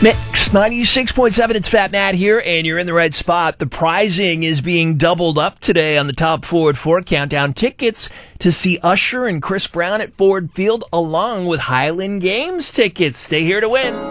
Mix 96.7, it's Fat Matt here, and you're in the right spot. The prizing is being doubled up today on the Top Ford 4 Countdown. Tickets to see Usher and Chris Brown at Ford Field, along with Highland Games tickets. Stay here to win.